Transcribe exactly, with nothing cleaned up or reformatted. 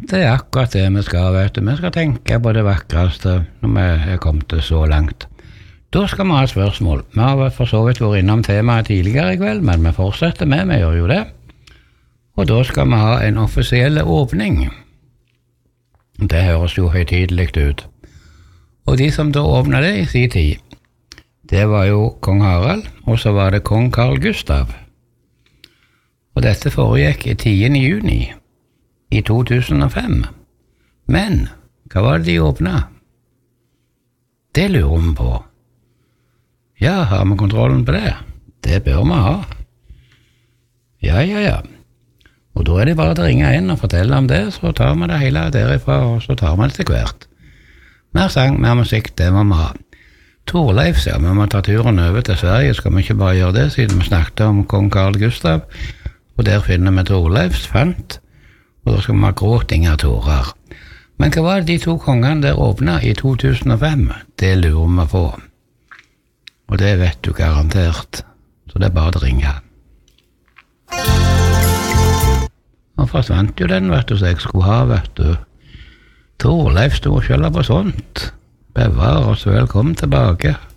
Det er akkurat det vi skal, vet du. Vi skal tenke på det vakreste når vi er kommet til så langt. Da skal vi ha spørsmål. Vi har for så vidt vært innom temaet tidligere i kveld, men vi fortsetter med, vi gjør jo det. Og da skal vi ha en offisiell åpning. Det høres jo høytidelig ut. Og de som da åpnet det i sin tid, det var jo kong Harald, og så var det kong Carl Gustav. Og dette foregikk i tiende juni i to tusen og fem. Men, hva var det de åpnet? Det lurer vi på. Ja, har vi kontrollen på det? Det bør vi ha. Ja, ja, ja. Og da er det bare å ringe inn og fortelle om det, så tar vi det hele derifra, og så tar vi det til hvert. Mer sang, mer musikk, det må vi ha. Torleif sier, vi må ta turen over til Sverige, skal vi ikke bare gjøre det, siden vi snakket om kong Carl Gustav, og der finner vi Torleifs fant, og da skal vi ha gråtinger tårer. Men hva var det de to kongene der åpnet i to tusen og fem? Det lurer vi på. Og det vet du garantert, så det er bare å ringe. Og forsvant jo den, vet du, så jeg skulle ha, vet du. Torleif stod og skjølde på sånt. Bevar oss, velkommen tilbake.